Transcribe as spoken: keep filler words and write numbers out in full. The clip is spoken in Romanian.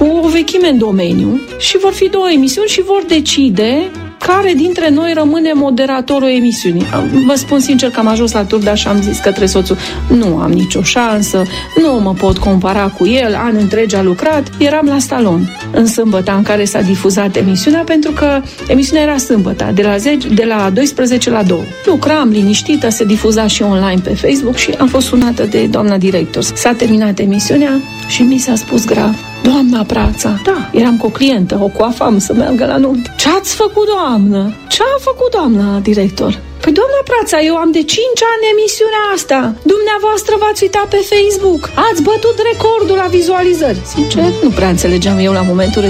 cu o vechime în domeniu și vor fi două emisiuni și vor decide care dintre noi rămâne moderatorul emisiunii. Vă spun sincer că am ajuns la Turda și am zis către soțul, nu am nicio șansă, nu mă pot compara cu el, an întregi a lucrat. Eram la Stalon în sâmbătă în care s-a difuzat emisiunea, pentru că emisiunea era sâmbătă, de la, zece, de la doisprezece la două. Lucram liniștită, se difuza și online pe Facebook și am fost sunată de doamna director. S-a terminat emisiunea și mi s-a spus grav, doamna Prața, da, eram cu o clientă, o coafam să meargă la nuntă. Ce-ați făcut, doamnă? Ce-a făcut doamna director? Păi, doamna Prața, eu am de cinci ani emisiunea asta. Dumneavoastră v-ați uitat pe Facebook. Ați bătut recordul la vizualizări. Sincer, nu prea înțelegeam eu la momentul